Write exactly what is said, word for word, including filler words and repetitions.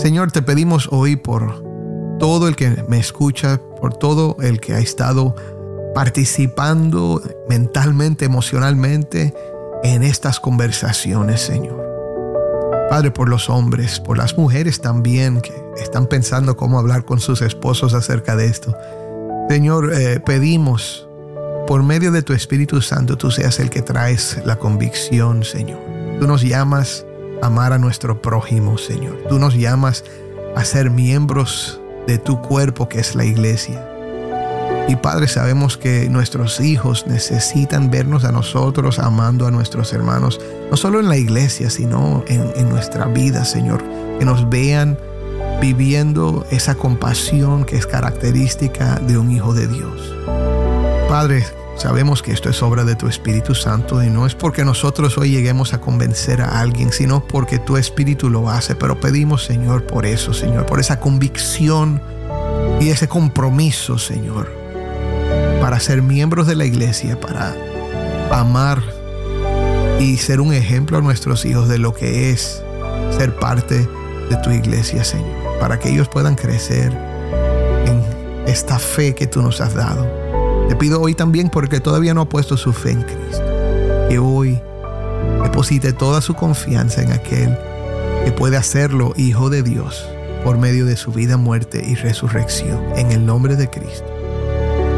Señor, te pedimos hoy por todo el que me escucha, por todo el que ha estado participando mentalmente, emocionalmente en estas conversaciones, Señor. Padre, por los hombres, por las mujeres también que están pensando cómo hablar con sus esposos acerca de esto. Señor, eh, pedimos por medio de tu Espíritu Santo, tú seas el que traes la convicción, Señor. Tú nos llamas a amar a nuestro prójimo, Señor. Tú nos llamas a ser miembros de tu cuerpo, que es la iglesia. Y Padre, sabemos que nuestros hijos necesitan vernos a nosotros amando a nuestros hermanos, no solo en la iglesia, sino en, en nuestra vida, Señor. Que nos vean viviendo esa compasión que es característica de un hijo de Dios. Padre, sabemos que esto es obra de tu Espíritu Santo y no es porque nosotros hoy lleguemos a convencer a alguien, sino porque tu Espíritu lo hace. Pero pedimos, Señor, por eso, Señor, por esa convicción y ese compromiso, Señor, para ser miembros de la iglesia, para amar y ser un ejemplo a nuestros hijos de lo que es ser parte de tu iglesia, Señor, para que ellos puedan crecer en esta fe que tú nos has dado. Te pido hoy también porque todavía no ha puesto su fe en Cristo, que hoy deposite toda su confianza en aquel que puede hacerlo hijo de Dios por medio de su vida, muerte y resurrección, en el nombre de Cristo.